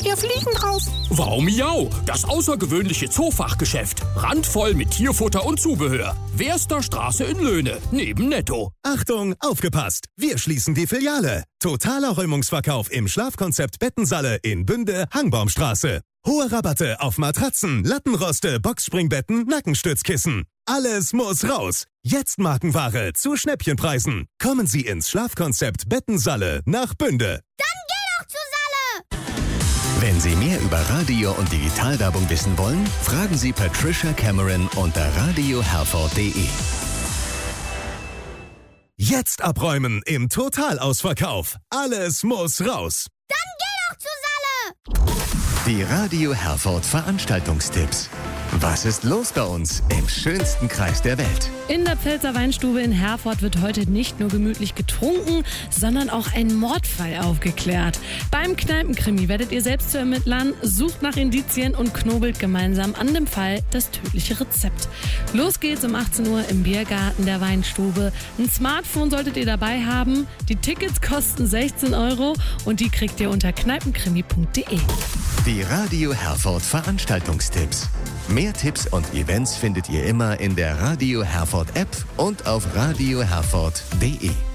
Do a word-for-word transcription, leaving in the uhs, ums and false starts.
hier Fliegen drauf. Wow Miau, das außergewöhnliche Zoofachgeschäft. Randvoll mit Tierfutter und Zubehör. Weerster Straße in Löhne, neben Netto. Achtung, aufgepasst! Wir schließen die Filiale. Totaler Räumungsverkauf im Schlafkonzept Bettensalle in Bünde, Hangbaumstraße. Hohe Rabatte auf Matratzen, Lattenroste, Boxspringbetten, Nackenstützkissen. Alles muss raus. Jetzt Markenware zu Schnäppchenpreisen. Kommen Sie ins Schlafkonzept Bettensalle nach Bünde. Dann geh doch zu Salle! Wenn Sie mehr über Radio- und Digitalwerbung wissen wollen, fragen Sie Patricia Cameron unter radio herford punkt de. Jetzt abräumen im Totalausverkauf. Alles muss raus. Dann geh doch zu Salle! Die Radio Herford Veranstaltungstipps. Was ist los bei uns im schönsten Kreis der Welt? In der Pfälzer Weinstube in Herford wird heute nicht nur gemütlich getrunken, sondern auch ein Mordfall aufgeklärt. Beim Kneipenkrimi werdet ihr selbst zu Ermittlern, sucht nach Indizien und knobelt gemeinsam an dem Fall das tödliche Rezept. Los geht's um achtzehn Uhr im Biergarten der Weinstube. Ein Smartphone solltet ihr dabei haben. Die Tickets kosten sechzehn Euro und die kriegt ihr unter kneipenkrimi punkt de. Die Radio Herford Veranstaltungstipps. Mehr Tipps und Events findet ihr immer in der Radio Herford App und auf radio herford punkt de.